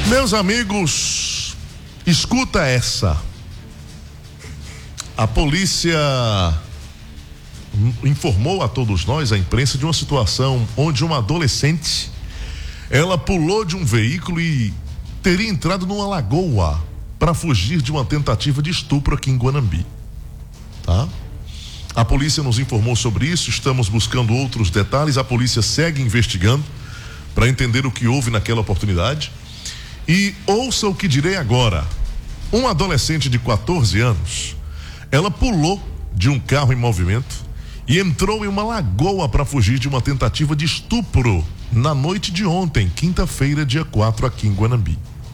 Meus amigos, escuta essa. A polícia informou a todos nós, a imprensa, de uma situação onde uma adolescente, ela pulou de um veículo e teria entrado numa lagoa para fugir de uma tentativa de estupro aqui em Guanambi, tá? A polícia nos informou sobre isso, estamos buscando outros detalhes, a polícia segue investigando para entender o que houve naquela oportunidade. E ouça o que direi agora. Uma adolescente de 14 anos, ela pulou de um carro em movimento e entrou em uma lagoa para fugir de uma tentativa de estupro na noite de ontem, quinta-feira, dia 4, aqui em Guanambi.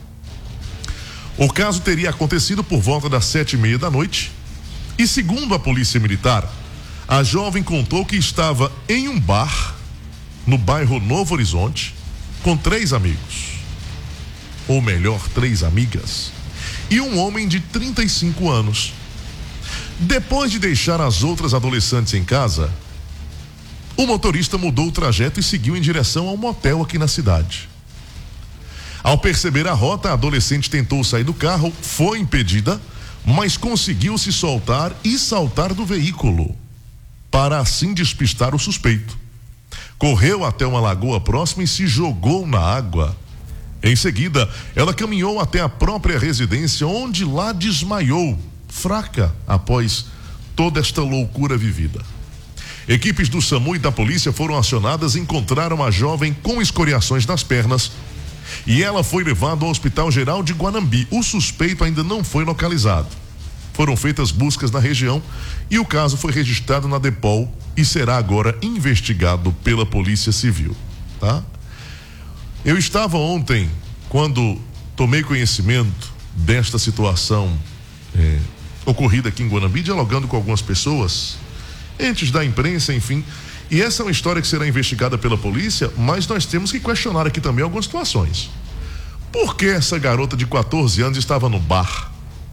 O caso teria acontecido por volta das 7:30 da noite e, segundo a polícia militar, a jovem contou que estava em um bar no bairro Novo Horizonte com 3 amigos, ou melhor, 3 amigas, e um homem de 35 anos. Depois de deixar as outras adolescentes em casa, o motorista mudou o trajeto e seguiu em direção a um motel aqui na cidade. Ao perceber a rota, a adolescente tentou sair do carro, foi impedida, mas conseguiu se soltar e saltar do veículo, para assim despistar o suspeito. Correu até uma lagoa próxima e se jogou na água. Em seguida, ela caminhou até a própria residência, onde lá desmaiou, fraca após toda esta loucura vivida. Equipes do SAMU e da polícia foram acionadas e encontraram a jovem com escoriações nas pernas e ela foi levada ao Hospital Geral de Guanambi. O suspeito ainda não foi localizado. Foram feitas buscas na região e o caso foi registrado na DEPOL e será agora investigado pela Polícia Civil, tá? Eu estava ontem, quando tomei conhecimento desta situação ocorrida aqui em Guanambi, dialogando com algumas pessoas, entes da imprensa, enfim, e essa é uma história que será investigada pela polícia, mas nós temos que questionar aqui também algumas situações. Por que essa garota de 14 anos estava no bar?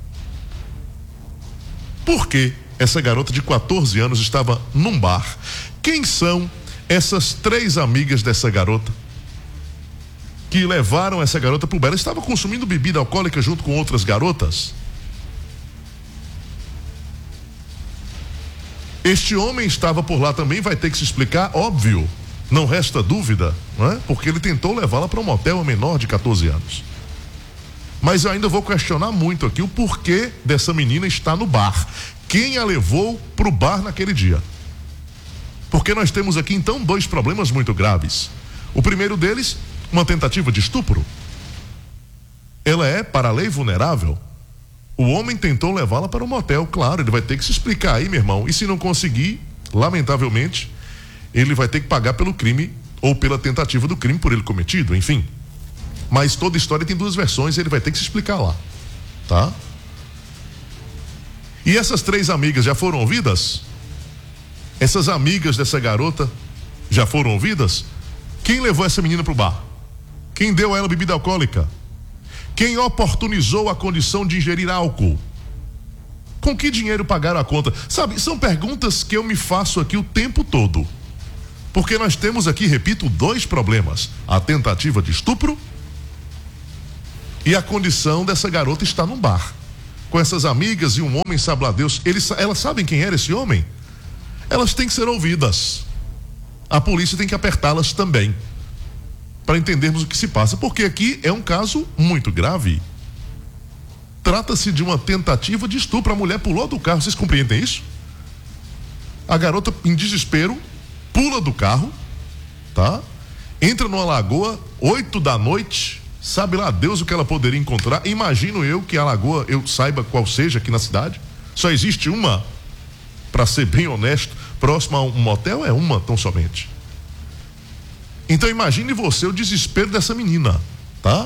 Por que essa garota de 14 anos estava num bar? Quem são essas 3 amigas dessa garota que levaram essa garota pro bar? Ela estava consumindo bebida alcoólica junto com outras garotas? Este homem estava por lá também, vai ter que se explicar, óbvio, não resta dúvida, não é? Porque ele tentou levá-la para um motel menor de 14 anos. Mas eu ainda vou questionar muito aqui o porquê dessa menina estar no bar. Quem a levou pro bar naquele dia? Porque nós temos aqui então 2 problemas muito graves. O primeiro deles, uma tentativa de estupro. Ela é, para a lei, vulnerável. O homem tentou levá-la para um motel, claro, ele vai ter que se explicar aí, meu irmão. E se não conseguir, lamentavelmente, ele vai ter que pagar pelo crime ou pela tentativa do crime por ele cometido, enfim. Mas toda história tem 2 versões e ele vai ter que se explicar lá, tá? E essas 3 amigas já foram ouvidas? Essas amigas dessa garota já foram ouvidas? Quem levou essa menina pro bar? Quem deu a ela bebida alcoólica? Quem oportunizou a condição de ingerir álcool? Com que dinheiro pagaram a conta? Sabe, são perguntas que eu me faço aqui o tempo todo. Porque nós temos aqui, repito, 2 problemas. A tentativa de estupro e a condição dessa garota estar num bar com essas amigas e um homem, sabe lá Deus. Elas sabem quem era esse homem? Elas têm que ser ouvidas. A polícia tem que apertá-las também, para entendermos o que se passa, porque aqui é um caso muito grave. Trata-se de uma tentativa de estupro. A mulher pulou do carro, vocês compreendem isso? A garota, em desespero, pula do carro, tá? Entra numa lagoa, 8 da noite, sabe lá Deus o que ela poderia encontrar. Imagino eu que a lagoa, eu saiba qual seja aqui na cidade, só existe uma, para ser bem honesto, próxima a um motel, é uma tão somente. Então imagine você o desespero dessa menina, tá?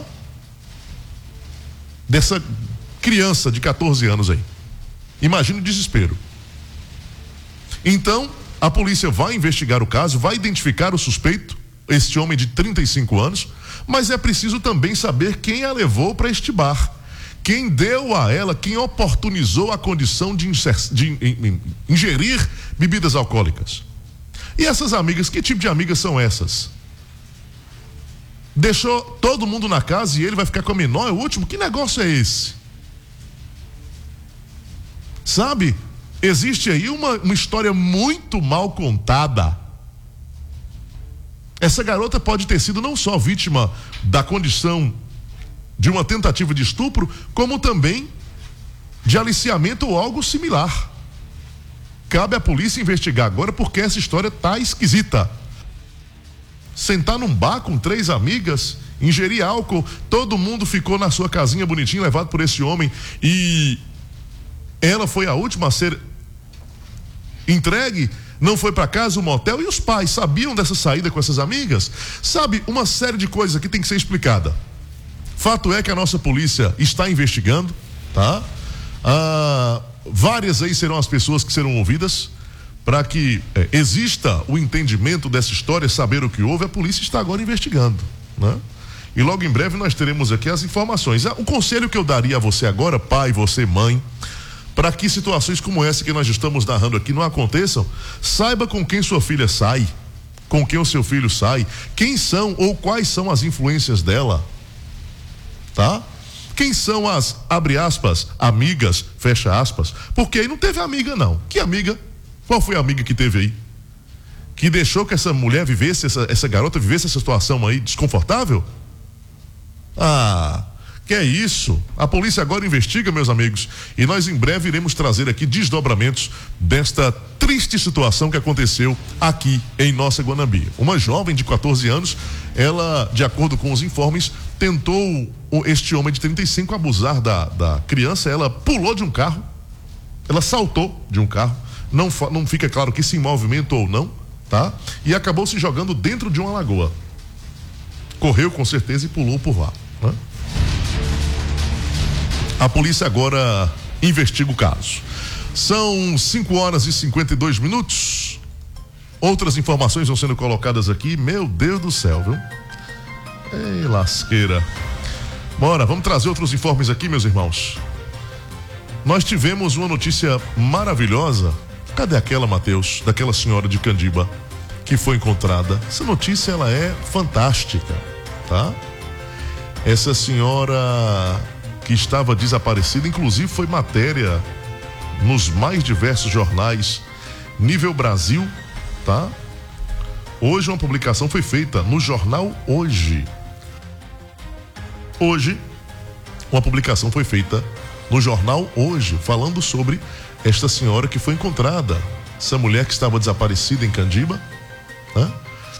Dessa criança de 14 anos aí. Imagine o desespero. Então, a polícia vai investigar o caso, vai identificar o suspeito, este homem de 35 anos, mas é preciso também saber quem a levou para este bar. Quem deu a ela, quem oportunizou a condição de ingerir bebidas alcoólicas. E essas amigas, que tipo de amigas são essas? Deixou todo mundo na casa e ele vai ficar com a menor, é o último? Que negócio é esse? Sabe? Existe aí uma história muito mal contada. Essa garota pode ter sido não só vítima da condição de uma tentativa de estupro, como também de aliciamento ou algo similar. Cabe à polícia investigar agora, porque essa história tá esquisita. Sentar num bar com 3 amigas, ingerir álcool, todo mundo ficou na sua casinha bonitinho, levado por esse homem, e ela foi a última a ser entregue, não foi para casa, um motel, e os pais sabiam dessa saída com essas amigas? Sabe, uma série de coisas aqui tem que ser explicada. Fato é que a nossa polícia está investigando, tá? Várias aí serão as pessoas que serão ouvidas para que exista o entendimento dessa história, saber o que houve. A polícia está agora investigando, né? E logo em breve nós teremos aqui as informações. O conselho que eu daria a você agora, pai, você, mãe, para que situações como essa que nós estamos narrando aqui não aconteçam, saiba com quem sua filha sai, com quem o seu filho sai, quem são ou quais são as influências dela, tá? Quem são as, abre aspas, amigas, fecha aspas, porque aí não teve amiga não. Que amiga? Qual foi a amiga que teve aí? Que deixou que essa mulher vivesse, essa garota vivesse essa situação aí desconfortável? Que é isso? A polícia agora investiga, meus amigos, e nós em breve iremos trazer aqui desdobramentos desta triste situação que aconteceu aqui em nossa Guanambi. Uma jovem de 14 anos, ela, de acordo com os informes, tentou este homem de 35 abusar da criança. Ela pulou de um carro, ela saltou de um carro, não fica claro que se movimentou ou não, tá? E acabou se jogando dentro de uma lagoa. Correu com certeza e pulou por lá, né? A polícia agora investiga o caso. São 5h52. Outras informações vão sendo colocadas aqui. Meu Deus do céu, viu? Ei, lasqueira. Bora, vamos trazer outros informes aqui, meus irmãos. Nós tivemos uma notícia maravilhosa. Cadê aquela, Mateus? Daquela senhora de Candiba que foi encontrada. Essa notícia, ela é fantástica, tá? Essa senhora que estava desaparecida, inclusive foi matéria nos mais diversos jornais, nível Brasil, tá? Hoje uma publicação foi feita no jornal Hoje. Hoje, uma publicação foi feita no jornal Hoje, falando sobre esta senhora que foi encontrada, essa mulher que estava desaparecida em Candiba, né?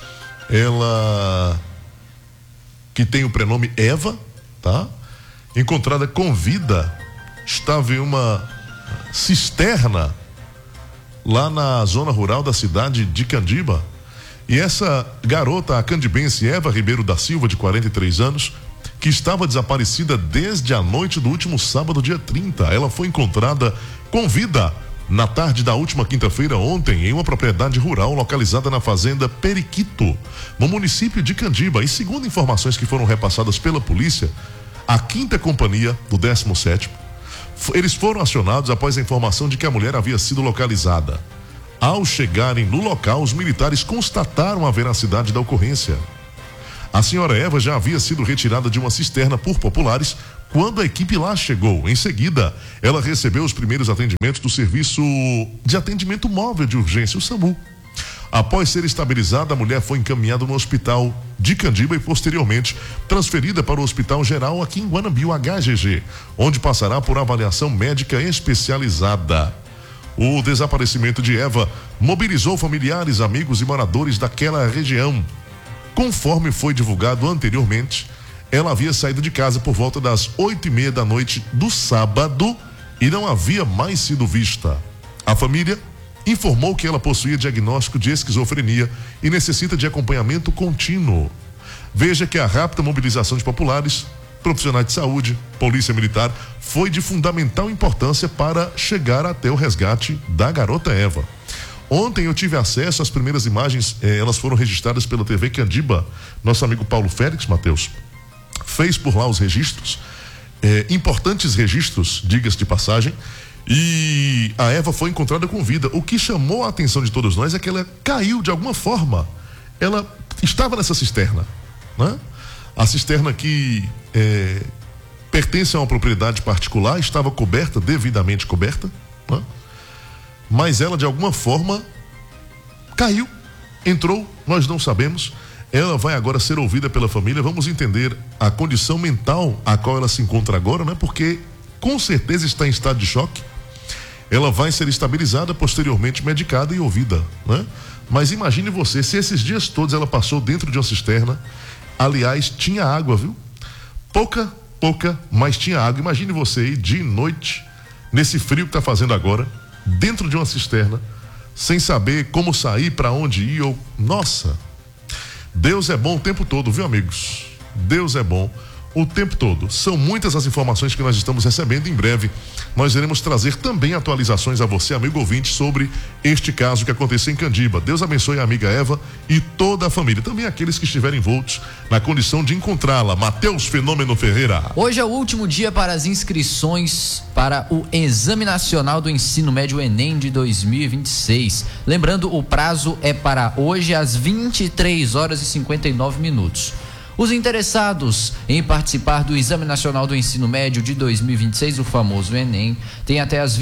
Ela que tem o prenome Eva, tá? Encontrada com vida, estava em uma cisterna lá na zona rural da cidade de Candiba. E essa garota, a candibense Eva Ribeiro da Silva, de 43 anos, que estava desaparecida desde a noite do último sábado, dia 30. Ela foi encontrada com vida na tarde da última quinta-feira, ontem, em uma propriedade rural localizada na fazenda Periquito, no município de Candiba. E segundo informações que foram repassadas pela polícia, a 5ª companhia do 17º, eles foram acionados após a informação de que a mulher havia sido localizada. Ao chegarem no local, os militares constataram a veracidade da ocorrência. A senhora Eva já havia sido retirada de uma cisterna por populares quando a equipe lá chegou. Em seguida, ela recebeu os primeiros atendimentos do Serviço de Atendimento Móvel de Urgência, o SAMU. Após ser estabilizada, a mulher foi encaminhada no hospital de Candiba e posteriormente transferida para o Hospital Geral aqui em Guanambi, o HGG, onde passará por avaliação médica especializada. O desaparecimento de Eva mobilizou familiares, amigos e moradores daquela região. Conforme foi divulgado anteriormente, ela havia saído de casa por volta das 8h30 da noite do sábado e não havia mais sido vista. A família informou que ela possuía diagnóstico de esquizofrenia e necessita de acompanhamento contínuo. Veja que a rápida mobilização de populares, profissionais de saúde, polícia militar, foi de fundamental importância para chegar até o resgate da garota Eva. Ontem eu tive acesso às primeiras imagens, elas foram registradas pela TV Candiba. Nosso amigo Paulo Félix, Mateus, fez por lá os registros, importantes registros, diga-se de passagem, e a Eva foi encontrada com vida. O que chamou a atenção de todos nós é que ela caiu de alguma forma. Ela estava nessa cisterna, né? A cisterna que pertence a uma propriedade particular, estava coberta, devidamente coberta, né? Mas ela de alguma forma caiu, entrou, nós não sabemos. Ela vai agora ser ouvida pela família. Vamos entender a condição mental a qual ela se encontra agora, né? Porque com certeza está em estado de choque. Ela vai ser estabilizada, posteriormente medicada e ouvida, né? Mas imagine você, se esses dias todos ela passou dentro de uma cisterna, aliás, tinha água, viu? Pouca, mas tinha água. Imagine você aí de noite, nesse frio que está fazendo agora, dentro de uma cisterna, sem saber como sair, para onde ir, ou... Nossa, Deus é bom o tempo todo, viu, amigos? Deus é bom o tempo todo. São muitas as informações que nós estamos recebendo. Em breve nós iremos trazer também atualizações a você, amigo ouvinte, sobre este caso que aconteceu em Candiba. Deus abençoe a amiga Eva e toda a família, também aqueles que estiverem envoltos na condição de encontrá-la. Mateus Fenômeno Ferreira. Hoje é o último dia para as inscrições para o Exame Nacional do Ensino Médio Enem de 2026. Lembrando, o prazo é para hoje às 23h59. Os interessados em participar do Exame Nacional do Ensino Médio de 2026, o famoso Enem, têm até às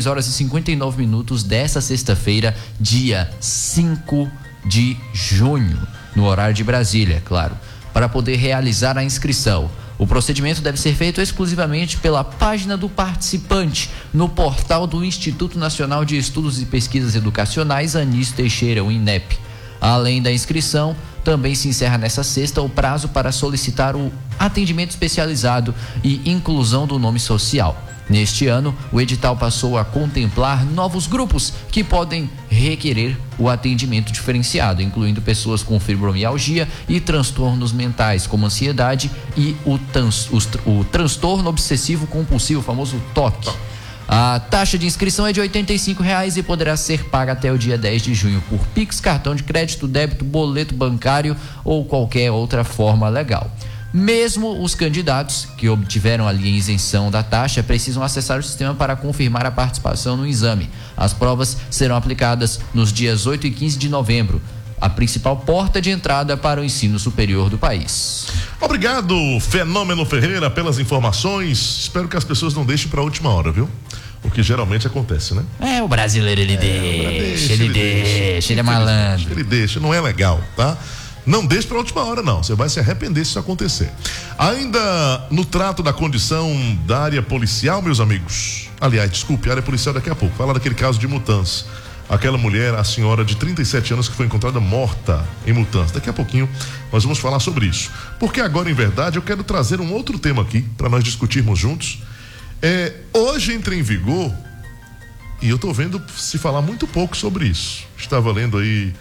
23h59 desta sexta-feira, dia 5 de junho, no horário de Brasília, claro, para poder realizar a inscrição. O procedimento deve ser feito exclusivamente pela página do participante, no portal do Instituto Nacional de Estudos e Pesquisas Educacionais, Anísio Teixeira, o INEP. Além da inscrição, também se encerra nessa sexta o prazo para solicitar o atendimento especializado e inclusão do nome social. Neste ano, o edital passou a contemplar novos grupos que podem requerer o atendimento diferenciado, incluindo pessoas com fibromialgia e transtornos mentais, como ansiedade e o transtorno obsessivo compulsivo, o famoso TOC. A taxa de inscrição é de R$ 85,00 e poderá ser paga até o dia 10 de junho por Pix, cartão de crédito, débito, boleto bancário ou qualquer outra forma legal. Mesmo os candidatos que obtiveram ali a isenção da taxa precisam acessar o sistema para confirmar a participação no exame. As provas serão aplicadas nos dias 8 e 15 de novembro, a principal porta de entrada para o ensino superior do país. Obrigado, Fenômeno Ferreira, pelas informações. Espero que as pessoas não deixem para a última hora, viu? O que geralmente acontece, né? O brasileiro, ele deixa, ele é malandro. Ele deixa, não é legal, tá? Não deixe para a última hora, não. Você vai se arrepender se isso acontecer. Ainda no trato da condição da área policial, meus amigos. Aliás, desculpe, área policial daqui a pouco. Falar daquele caso de Mutança. Aquela mulher, a senhora de 37 anos que foi encontrada morta em Mutança. Daqui a pouquinho nós vamos falar sobre isso. Porque agora, em verdade, eu quero trazer um outro tema aqui para nós discutirmos juntos. Hoje entra em vigor, e eu estou vendo se falar muito pouco sobre isso. Estava lendo aí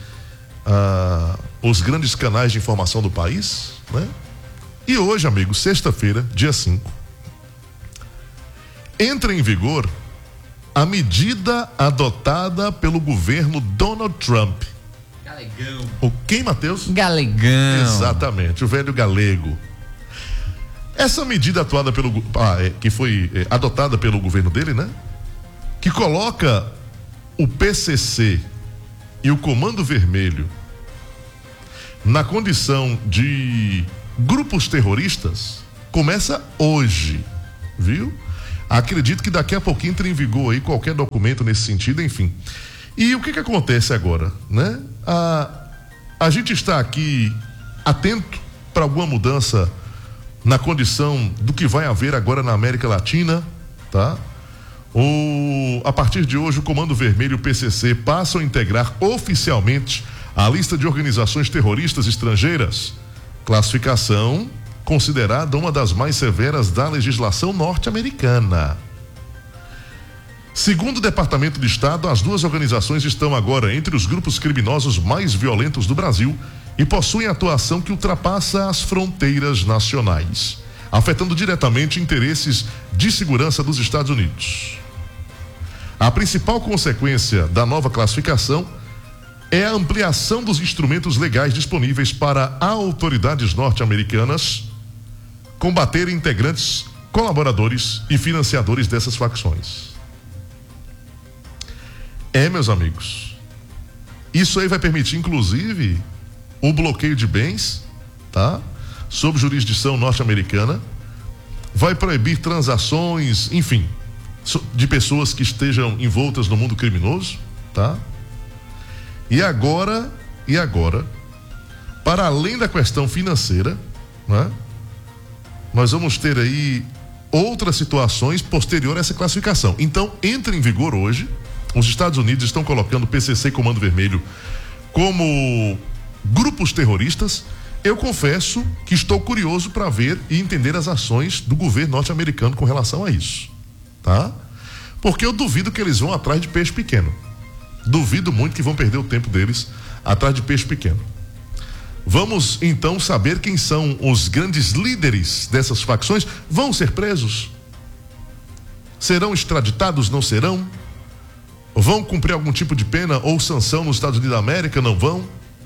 os grandes canais de informação do país, né? E hoje, amigo, sexta-feira, dia 5, entra em vigor a medida adotada pelo governo Donald Trump. Galegão. O quem, Matheus? Galegão. Exatamente, o velho galego. Essa medida atuada que foi adotada pelo governo dele, né? Que coloca o PCC e o Comando Vermelho na condição de grupos terroristas, começa hoje, viu? Acredito que daqui a pouquinho entra em vigor aí qualquer documento nesse sentido, enfim. E o que acontece agora, né? A gente está aqui atento para alguma mudança na condição do que vai haver agora na América Latina, tá? A partir de hoje, o Comando Vermelho e o PCC passam a integrar oficialmente a lista de organizações terroristas estrangeiras, classificação considerada uma das mais severas da legislação norte-americana. Segundo o Departamento de Estado, as duas organizações estão agora entre os grupos criminosos mais violentos do Brasil e possuem atuação que ultrapassa as fronteiras nacionais, afetando diretamente interesses de segurança dos Estados Unidos. A principal consequência da nova classificação é a ampliação dos instrumentos legais disponíveis para autoridades norte-americanas combaterem integrantes, colaboradores e financiadores dessas facções. Meus amigos, isso aí vai permitir, inclusive, o bloqueio de bens, tá? sob jurisdição norte-americana, vai proibir transações, enfim, de pessoas que estejam envoltas no mundo criminoso, tá? E agora, para além da questão financeira, né, nós vamos ter aí outras situações posterior a essa classificação. Então, entra em vigor hoje, os Estados Unidos estão colocando PCC e Comando Vermelho como grupos terroristas. Eu confesso que estou curioso para ver e entender as ações do governo norte-americano com relação a isso, tá? Porque eu duvido que eles vão atrás de peixe pequeno. Duvido muito que vão perder o tempo deles atrás de peixe pequeno. Vamos então saber quem são os grandes líderes dessas facções. Vão ser presos? Serão extraditados? Não serão? Vão cumprir algum tipo de pena ou sanção nos Estados Unidos da América? Não vão?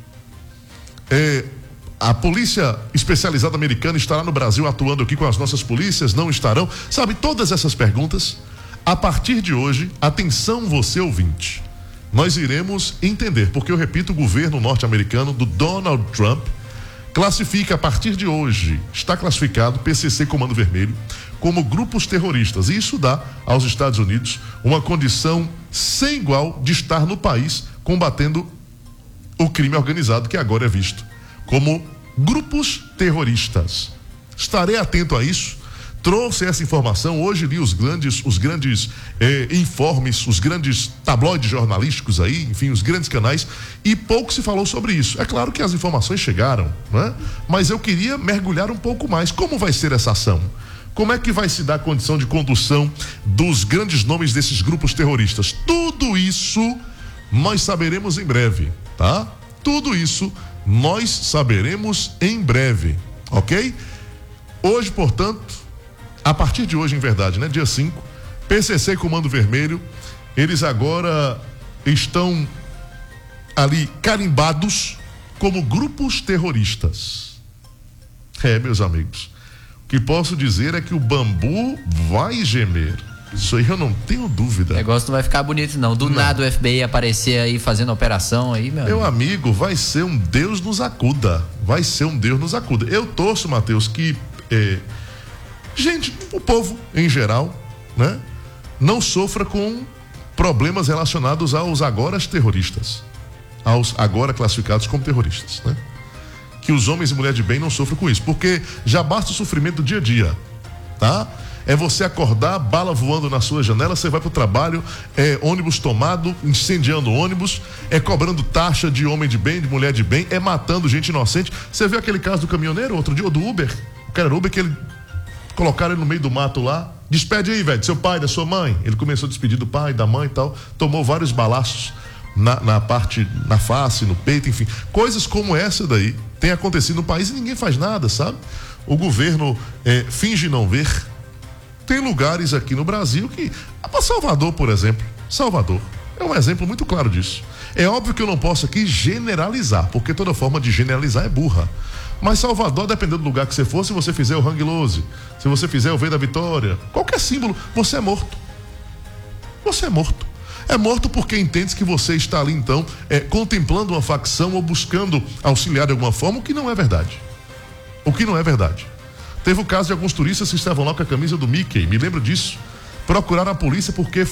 A polícia especializada americana estará no Brasil atuando aqui com as nossas polícias? Não estarão? Sabe, todas essas perguntas, a partir de hoje, atenção você ouvinte, nós iremos entender, porque eu repito, o governo norte-americano do Donald Trump classifica a partir de hoje, está classificado PCC Comando Vermelho como grupos terroristas, e isso dá aos Estados Unidos uma condição sem igual de estar no país combatendo o crime organizado, que agora é visto como grupos terroristas. Estarei atento a isso. Trouxe essa informação, hoje li os grandes informes, os grandes tabloides jornalísticos aí, enfim, os grandes canais, e pouco se falou sobre isso. É claro que as informações chegaram, né? Mas eu queria mergulhar um pouco mais. Como vai ser essa ação? Como é que vai se dar a condição de condução dos grandes nomes desses grupos terroristas? Tudo isso nós saberemos em breve, tá? Tudo isso nós saberemos em breve, ok? Hoje, portanto, a partir de hoje, em verdade, né? Dia 5, PCC e Comando Vermelho, eles agora estão ali carimbados como grupos terroristas. Meus amigos, o que posso dizer é que o bambu vai gemer. Isso aí eu não tenho dúvida. O negócio não vai ficar bonito, não. Do nada o FBI aparecer aí fazendo operação aí, meu amigo, vai ser um Deus nos acuda. Vai ser um Deus nos acuda. Eu torço, Mateus, que gente, o povo em geral, né, não sofra com problemas relacionados aos agora terroristas, aos agora classificados como terroristas, né? Que os homens e mulheres de bem não sofram com isso, porque já basta o sofrimento do dia a dia, tá? É você acordar, bala voando na sua janela, você vai pro trabalho, ônibus tomado, incendiando ônibus, cobrando taxa de homem de bem, de mulher de bem, matando gente inocente. Você viu aquele caso do caminhoneiro outro dia, ou do Uber? O cara era Uber, que ele colocaram ele no meio do mato lá. Despede aí, velho, seu pai, da sua mãe. Ele começou a despedir do pai, da mãe e tal. Tomou vários balaços na parte, na face, no peito, enfim. Coisas como essa daí tem acontecido no país e ninguém faz nada, sabe? O governo finge não ver. Tem lugares aqui no Brasil que... Salvador, por exemplo. Salvador é um exemplo muito claro disso. É óbvio que eu não posso aqui generalizar, porque toda forma de generalizar é burra. Mas Salvador, dependendo do lugar que você for, se você fizer o Hang Lose, se você fizer o V da Vitória, qualquer símbolo, você é morto. Você é morto. É morto porque entende que você está ali, então, contemplando uma facção ou buscando auxiliar de alguma forma, o que não é verdade. O que não é verdade. Teve o caso de alguns turistas que estavam lá com a camisa do Mickey, me lembro disso. Procuraram a polícia porque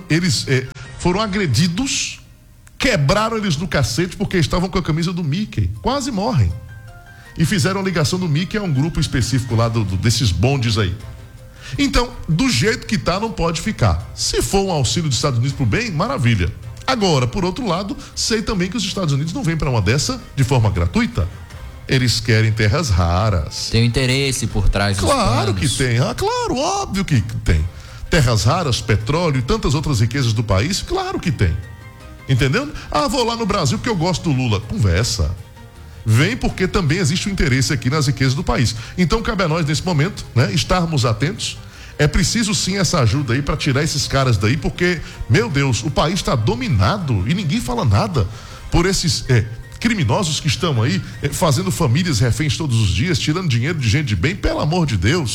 foram agredidos, quebraram eles no cacete porque estavam com a camisa do Mickey. Quase morrem. E fizeram a ligação do Mickey a um grupo específico lá desses bondes aí. Então, do jeito que tá, não pode ficar. Se for um auxílio dos Estados Unidos pro bem, maravilha. Agora, por outro lado, sei também que os Estados Unidos não vêm para uma dessa de forma gratuita. Eles querem terras raras. Tem um interesse por trás dos Claro que tem. Claro, óbvio que tem. Terras raras, petróleo e tantas outras riquezas do país, claro que tem. Entendendo? Vou lá no Brasil porque eu gosto do Lula. Conversa. Vem porque também existe um interesse aqui nas riquezas do país. Então cabe a nós nesse momento, né, estarmos atentos. É preciso sim essa ajuda aí para tirar esses caras daí, porque, meu Deus, o país está dominado e ninguém fala nada por esses criminosos que estão aí fazendo famílias reféns todos os dias, tirando dinheiro de gente de bem, pelo amor de Deus.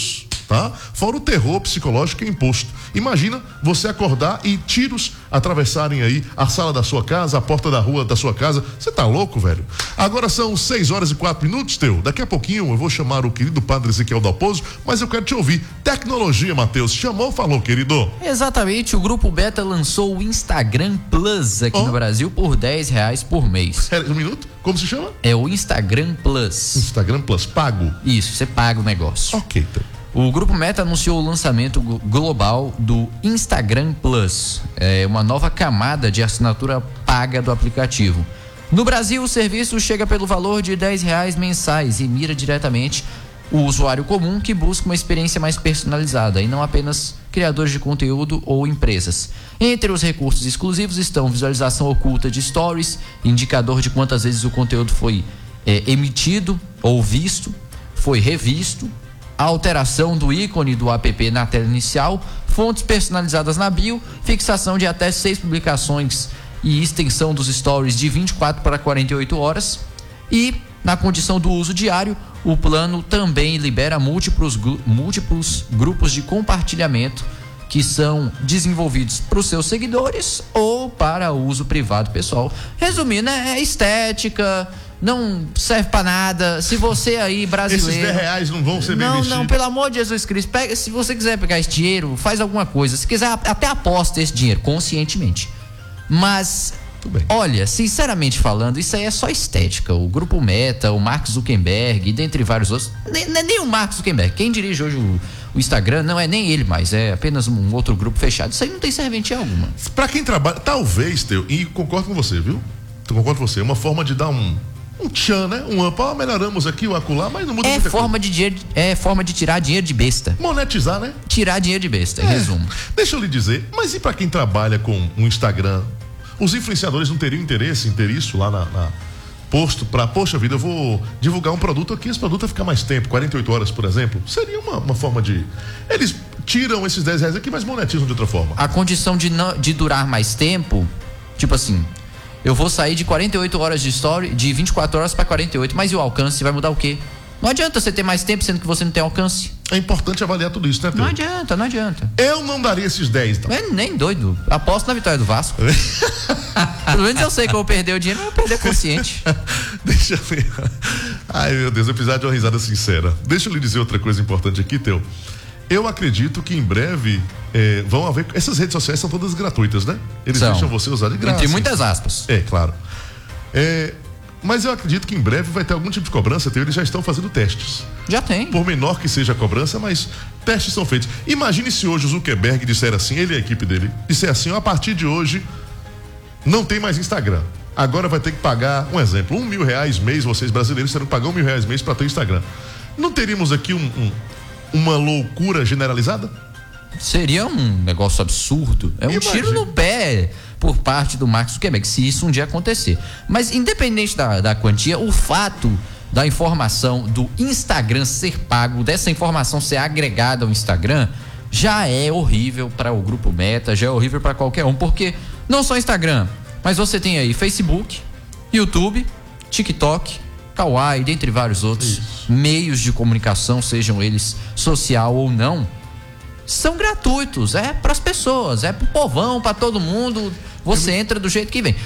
tá? Fora o terror psicológico que é imposto. Imagina você acordar e tiros atravessarem aí a sala da sua casa, a porta da rua da sua casa. Você tá louco, velho? Agora são 6h04, Teu. Daqui a pouquinho eu vou chamar o querido Padre Ezequiel Dalpozo, mas eu quero te ouvir. Tecnologia, Matheus. Chamou, falou, querido? Exatamente, o Grupo Meta lançou o Instagram Plus aqui no Brasil por R$10 por mês. Um minuto? Como se chama? É o Instagram Plus. Instagram Plus, pago? Isso, você paga o negócio. Ok, então. O Grupo Meta anunciou o lançamento global do Instagram Plus, uma nova camada de assinatura paga do aplicativo. No Brasil, o serviço chega pelo valor de R$10 mensais e mira diretamente o usuário comum que busca uma experiência mais personalizada e não apenas criadores de conteúdo ou empresas. Entre os recursos exclusivos estão visualização oculta de stories, indicador de quantas vezes o conteúdo foi emitido ou visto, foi revisto, a alteração do ícone do app na tela inicial, fontes personalizadas na bio, fixação de até 6 publicações e extensão dos stories de 24 para 48 horas. E, na condição do uso diário, o plano também libera múltiplos grupos de compartilhamento que são desenvolvidos para os seus seguidores ou para uso privado pessoal. Resumindo, é estética, não serve pra nada. Se você aí, brasileiro... Esses R$10 não vão ser bem investidos. Não, pelo amor de Jesus Cristo, se você quiser pegar esse dinheiro, faz alguma coisa. Se quiser, até aposta esse dinheiro, conscientemente. Mas, olha, sinceramente falando, isso aí é só estética. O Grupo Meta, o Mark Zuckerberg, e dentre vários outros... Nem o Mark Zuckerberg. Quem dirige hoje o Instagram não é nem ele mais, é apenas um outro grupo fechado. Isso aí não tem serventia alguma. Pra quem trabalha, talvez, Teu, e concordo com você, viu? Concordo com você, é uma forma de dar um tchan, né? Um up, melhoramos aqui, o acolá, mas não muda muita coisa. É forma de tirar dinheiro de besta. Monetizar, né? Tirar dinheiro de besta, em resumo. Deixa eu lhe dizer, mas e pra quem trabalha com um Instagram? Os influenciadores não teriam interesse em ter isso lá na posto pra, poxa vida, eu vou divulgar um produto aqui, esse produto vai ficar mais tempo, 48 horas, por exemplo? Seria uma forma de... Eles tiram esses R$10 aqui, mas monetizam de outra forma. A condição de durar mais tempo, tipo assim... Eu vou sair de 48 horas de story, de 24 horas para 48, mas e o alcance? Vai mudar o quê? Não adianta você ter mais tempo sendo que você não tem alcance. É importante avaliar tudo isso, né, Teu? Não adianta. Eu não daria esses 10, então. Nem doido. Aposto na vitória do Vasco. Pelo menos eu sei que eu vou perder o dinheiro, mas eu vou perder consciente. Deixa eu ver. Ai, meu Deus, eu precisava de uma risada sincera. Deixa eu lhe dizer outra coisa importante aqui, Teu. Eu acredito que em breve vão haver... Essas redes sociais são todas gratuitas, né? Eles deixam você usar de graça. Tem muitas aspas. É, claro. Mas eu acredito que em breve vai ter algum tipo de cobrança. Eles já estão fazendo testes. Já tem. Por menor que seja a cobrança, mas testes são feitos. Imagine se hoje o Zuckerberg disser assim, ele e a equipe dele, disser assim, a partir de hoje não tem mais Instagram. Agora vai ter que pagar, um exemplo, R$1.000 mês, vocês brasileiros terão que pagar R$1.000 mês para ter Instagram. Não teríamos aqui uma loucura generalizada? Seria um negócio absurdo. É um tiro no pé por parte do Mark Zuckerberg, se isso um dia acontecer. Mas independente da quantia, o fato da informação do Instagram ser pago, dessa informação ser agregada ao Instagram, já é horrível para o Grupo Meta, já é horrível para qualquer um, porque não só Instagram, mas você tem aí Facebook, YouTube, TikTok, Kawaii, dentre vários outros meios de comunicação, sejam eles social ou não, são gratuitos, é para as pessoas, é pro povão, para todo mundo, você entra do jeito que vem.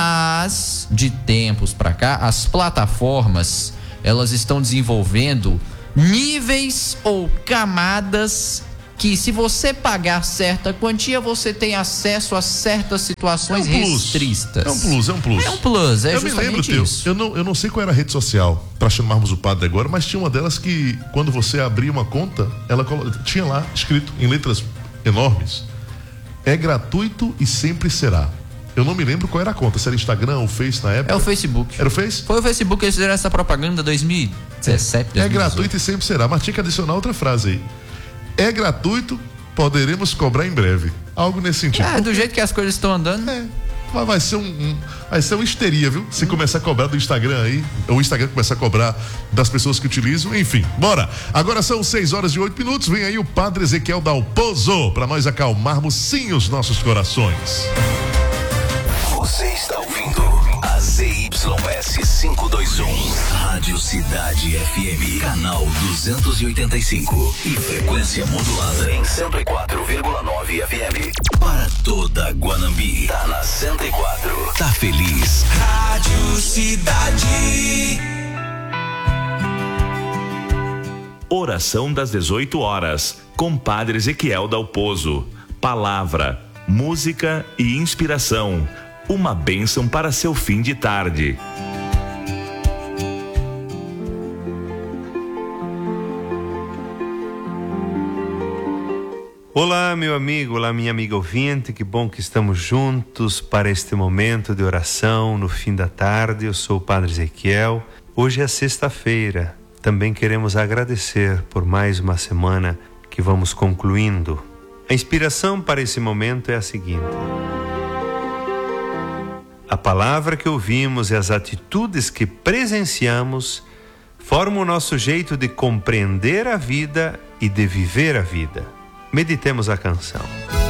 Mas de tempos para cá, as plataformas, elas estão desenvolvendo níveis ou camadas que, se você pagar certa quantia, você tem acesso a certas situações restritas. É um plus. É um plus, é eu justamente me lembro, isso. Eu não sei qual era a rede social, para chamarmos o padre agora, mas tinha uma delas que, quando você abria uma conta, ela tinha lá escrito em letras enormes: é gratuito e sempre será. Eu não me lembro qual era a conta, se era Instagram ou Face na época. É o Facebook. Era o Face? Foi o Facebook que eles fizeram essa propaganda em 2017. 2018. É gratuito e sempre será, mas tinha que adicionar outra frase aí. É gratuito, poderemos cobrar em breve. Algo nesse sentido. Do jeito que as coisas estão andando. Vai ser uma histeria, viu? Se começar a cobrar do Instagram aí, ou o Instagram começar a cobrar das pessoas que utilizam, enfim. Bora! Agora são 6h08, vem aí o Padre Ezequiel Dalpozo, para nós acalmarmos sim os nossos corações. Você está ouvindo a ZYD ZYS 521, Rádio Cidade FM, canal 285 e frequência modulada em 104,9 FM. Para toda Guanambi, tá na 104, tá feliz. Rádio Cidade. Oração das 18 horas, com Padre Ezequiel Dalpozo. Palavra, música e inspiração. Uma bênção para seu fim de tarde. Olá, meu amigo, olá, minha amiga ouvinte, que bom que estamos juntos para este momento de oração no fim da tarde. Eu sou o Padre Ezequiel. Hoje é sexta-feira. Também queremos agradecer por mais uma semana que vamos concluindo. A inspiração para esse momento é a seguinte: a palavra que ouvimos e as atitudes que presenciamos formam o nosso jeito de compreender a vida e de viver a vida. Meditemos a canção.